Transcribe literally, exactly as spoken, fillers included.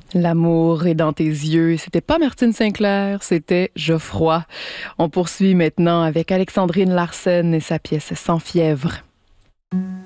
L'amour est dans tes yeux. C'était pas Martine Sinclair, c'était Geoffroy. On poursuit maintenant avec Alexandrine Larsen et sa pièce Sans fièvre.